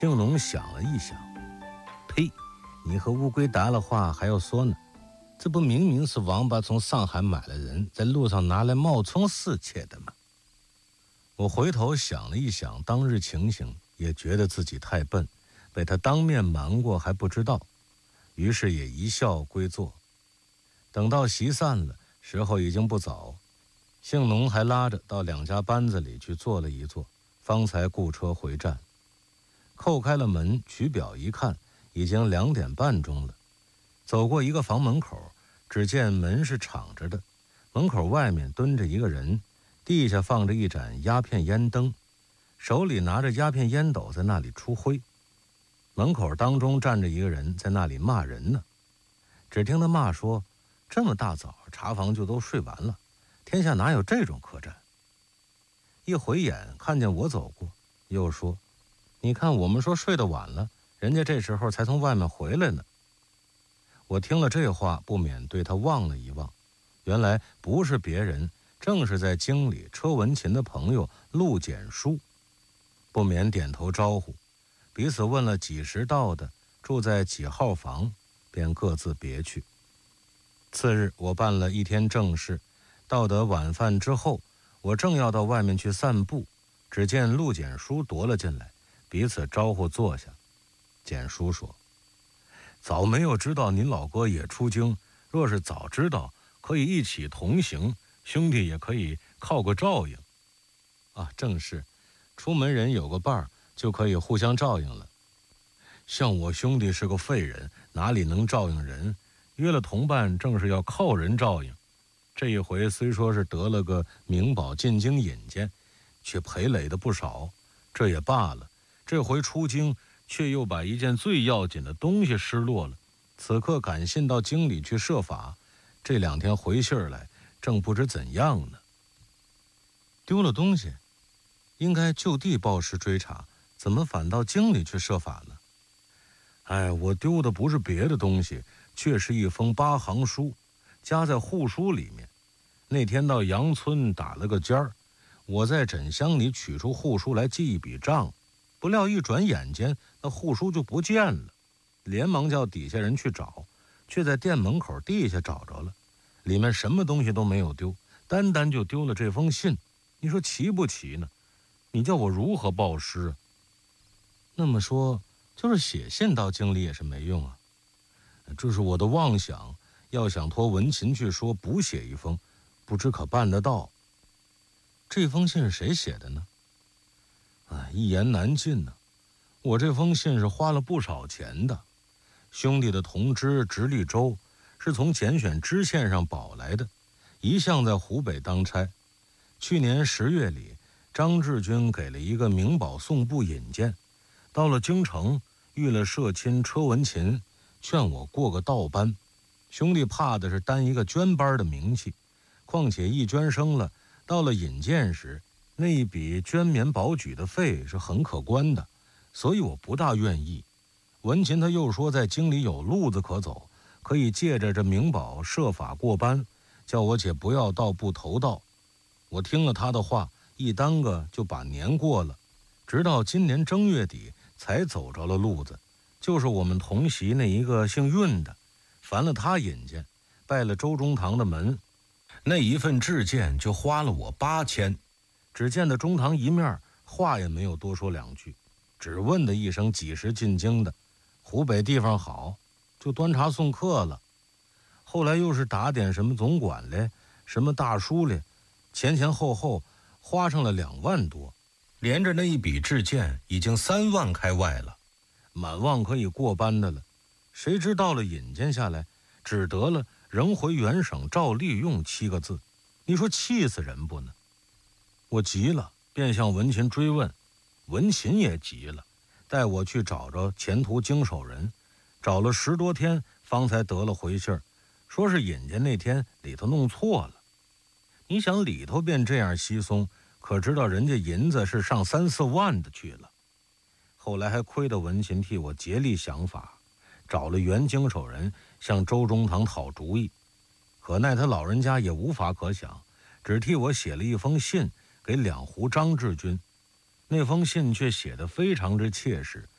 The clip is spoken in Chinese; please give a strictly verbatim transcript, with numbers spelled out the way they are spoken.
应龙想了一想，呸，你和乌龟答了话还要说呢，这不明明是王八从上海买了人，在路上拿来冒充侍妾的吗？我回头想了一想当日情形，也觉得自己太笨，被他当面瞒过还不知道，于是也一笑归坐。等到席散了，时候已经不早，姓农还拉着到两家班子里去坐了一坐，方才雇车回站。扣开了门，取表一看，已经两点半钟了。走过一个房门口，只见门是敞着的，门口外面蹲着一个人，地下放着一盏鸦片烟灯，手里拿着鸦片烟斗在那里出灰。门口当中站着一个人在那里骂人呢。只听他骂说，这么大早茶房就都睡完了，天下哪有这种客栈。一回眼看见我走过，又说，你看我们说睡得晚了，人家这时候才从外面回来呢。我听了这话，不免对他望了一望，原来不是别人，正是在京里车文琴的朋友陆简书，不免点头招呼，彼此问了几时到的，住在几号房，便各自别去。次日我办了一天正事，到得晚饭之后，我正要到外面去散步，只见陆简书踱了进来，彼此招呼坐下。简书说，早没有知道您老哥也出京，若是早知道，可以一起同行，兄弟也可以靠个照应。啊，正是，出门人有个伴儿，就可以互相照应了。像我兄弟是个废人，哪里能照应人？约了同伴，正是要靠人照应。这一回虽说是得了个明宝进京引荐，却赔累的不少，这也罢了。这回出京，却又把一件最要紧的东西失落了。此刻赶信到京里去设法，这两天回信儿来，正不知怎样呢。丢了东西，应该就地报失追查，怎么反到京里去设法呢？哎，我丢的不是别的东西，却是一封八行书，夹在户书里面。那天到杨村打了个尖儿，我在枕箱里取出户书来记一笔账，不料一转眼间，那户书就不见了，连忙叫底下人去找，却在店门口地下找着了，里面什么东西都没有丢，单单就丢了这封信。你说奇不奇呢？你叫我如何报失啊？那么说，就是写信到京里也是没用啊。这是我的妄想，要想托文琴去说补写一封，不知可办得到。这封信是谁写的呢？啊，一言难尽呢。我这封信是花了不少钱的，兄弟的同知直隶州是从拣选知县上保来的，一向在湖北当差。去年十月里，张志军给了一个明宝送部引荐，到了京城遇了社亲车文琴，劝我过个道班。兄弟怕的是担一个捐班的名气，况且一捐生了，到了引荐时，那一笔捐棉保举的费是很可观的，所以我不大愿意。文琴他又说在京里有路子可走，可以借着这明宝设法过班，叫我且不要到部头道。我听了他的话，一耽搁就把年过了，直到今年正月底才走着了路子。就是我们同席那一个姓运的，烦了他引荐，拜了周中堂的门，那一份致荐就花了我八千。只见的中堂一面，话也没有多说两句，只问的一声几时进京的，湖北地方好，就端茶送客了。后来又是打点什么总管嘞，什么大书嘞，前前后后花上了两万多，连着那一笔致荐已经三万开外了，满望可以过班的了。谁知到了引荐下来，只得了仍回原省照例用七个字，你说气死人不呢？我急了，便向文琴追问，文琴也急了，带我去找着前途经手人，找了十多天方才得了回信儿，说是引荐那天里头弄错了。你想里头便这样稀松，可知道人家银子是上三四万的去了。后来还亏得文琴替我竭力想法，找了原经手人向周中堂讨主意，可奈他老人家也无法可想，只替我写了一封信给两湖张志军。那封信却写得非常之切实，